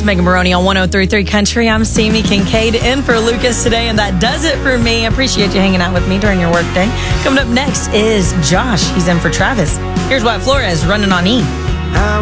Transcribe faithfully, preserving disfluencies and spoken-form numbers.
It's Megan Maroney on one oh three point three Country. I'm Sammy Kincaid in for Lucas today, and that does it for me. I appreciate you hanging out with me during your workday. Coming up next is Josh. He's in for Travis. Here's Wyatt Flores running on E.